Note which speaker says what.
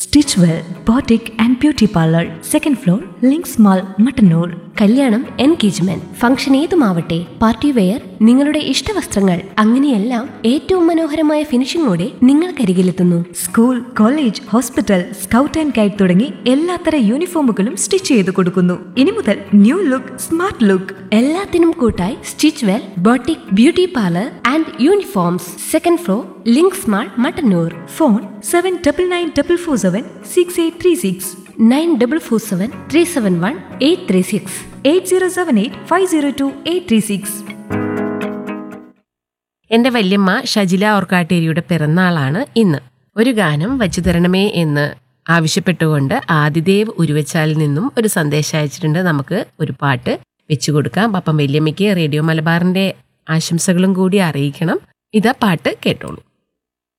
Speaker 1: Stitch well boutique and beauty parlour, second floor, links mall, Mattannur.
Speaker 2: കല്യാണം, engagement, function ഏതുമാവട്ടെ, party wear, നിങ്ങളുടെ ഇഷ്ടവസ്ത്രങ്ങൾ, അങ്ങനെയെല്ലാം ഏറ്റവും മനോഹരമായ ഫിനിഷിംഗോടെ നിങ്ങൾക്കരികിലെത്തുന്നു.
Speaker 1: School, college, hospital, scout and guide തുടങ്ങി എല്ലാത്തര യൂണിഫോമുകളും stitch ചെയ്ത് കൊടുക്കുന്നു. ഇനി മുതൽ ന്യൂ ലുക്ക്, സ്മാർട്ട് ലുക്ക്.
Speaker 2: എല്ലാത്തിനും കൂട്ടായി stitch well boutique beauty parlour and uniforms, second floor, links mall, Mattannur.
Speaker 1: Phone 7994476836,
Speaker 2: 9447371836,
Speaker 1: 8078502836.
Speaker 3: എൻ്റെ വല്യമ്മ ഷജില ഓർക്കാട്ടേരിയുടെ പിറന്നാളാണ് ഇന്ന്. ഒരു ഗാനം വച്ചു തരണമേ എന്ന് ആവശ്യപ്പെട്ടുകൊണ്ട് ആദിദേവ് ഉരുവച്ചാലിൽ നിന്നും ഒരു സന്ദേശം അയച്ചിട്ടുണ്ട്. നമുക്ക് ഒരു പാട്ട് വെച്ചു കൊടുക്കാം. അപ്പം വല്യമ്മയ്ക്ക് റേഡിയോ മലബാറിൻ്റെ ആശംസകളും കൂടി അറിയിക്കണം. ഇതാ പാട്ട്, കേട്ടോളൂ.